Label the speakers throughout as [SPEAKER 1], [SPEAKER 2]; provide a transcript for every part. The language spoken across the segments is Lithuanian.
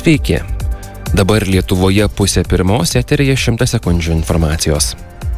[SPEAKER 1] Sveiki. Dabar Lietuvoje 12:30 eteryje 100 sekundžių informacijos.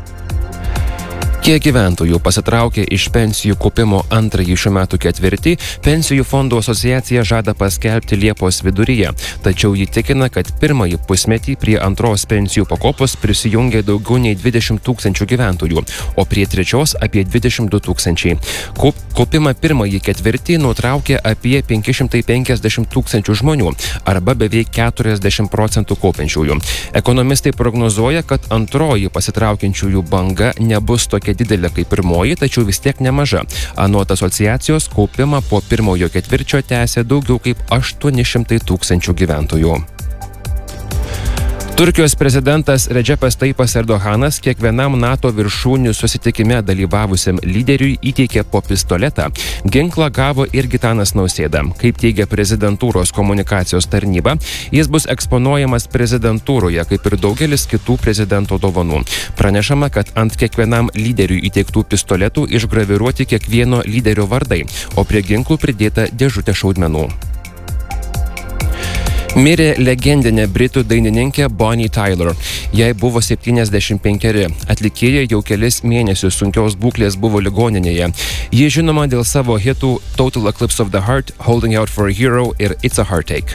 [SPEAKER 1] Kiek gyventojų pasitraukė iš pensijų kaupimo antrąjį šių metų ketvirtį, Pensijų fondų asociacija žada paskelbti Liepos viduryje, tačiau ji tikina, kad pirmąjį pusmetį prie antros pensijų pakopos prisijungė daugiau nei 20 tūkstančių gyventojų, o prie trečios apie 22 tūkstančiai. Kaupimą pirmąjį ketvirtį nutraukė apie 550 tūkstančių žmonių, arba beveik 40% kaupiančiųjų. Ekonomistai prognozuoja, kad antroji pasitraukiančiųjų banga nebus tokia didelė kaip pirmoji, tačiau vis tiek nemaža. Anot asociacijos, kaupimą po pirmojo ketvirčio tęsė daugiau kaip 800 tūkstančių gyventojų. Turkijos prezidentas Redžepas Tayyipas Erdoganas kiekvienam NATO viršūnių susitikime dalyvavusiam lyderiui įteikė po pistoletą. Ginklą gavo ir Gitanas Nausėda. Kaip teigia prezidentūros komunikacijos tarnyba, jis bus eksponuojamas prezidentūroje, kaip ir daugelis kitų prezidento dovanų. Pranešama, kad ant kiekvienam lyderiui įteiktų pistoletų išgraviruoti kiekvieno lyderio vardai, o prie ginklų pridėta dėžutė šaudmenų. Mirė legendinė britų dainininkė Bonnie Tyler. Jai buvo 75. Atlikėja jau kelis mėnesius sunkios būklės buvo ligoninėje. Ji žinoma dėl savo hitų Total Eclipse of the Heart, Holding Out for a Hero ir It's a Heartache.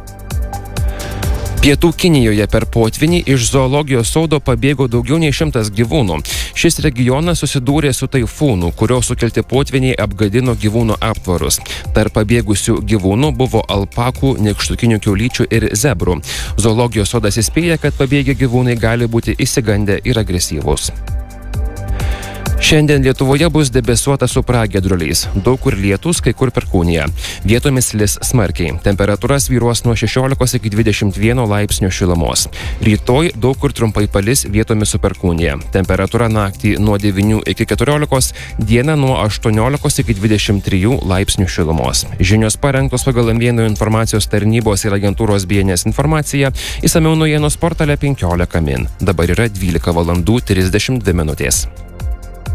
[SPEAKER 1] Pietų Kinijoje per potvyni iš zoologijos sodo pabėgo daugiau nei 100 gyvūnų. Šis regionas susidūrė su taifūnu, kurio sukelti potviniai apgadino gyvūnų aptvarus. Tarp pabėgusių gyvūnų buvo alpakų, nykštukinių kiaulyčių ir zebrų. Zoologijos sodas įspėja, kad pabėgę gyvūnai gali būti išsigandę ir agresyvūs. Šiandien Lietuvoje bus debesuota su pragiedruliais. Daug kur lietus, kai kur perkūnija. Vietomis lis smarkiai. Temperatūra svyruos nuo 16 iki 21 laipsnių šilumos. Rytoj daug kur trumpai palis, vietomis su perkūnija. Temperatūra naktį nuo 9 iki 14, dieną nuo 18 iki 23 laipsnių šilumos. Žinios parengtos pagal M1 informacijos tarnybos ir agentūros BNS informaciją. Išsamiau naujienos portale 15 min. Dabar yra 12:32 min.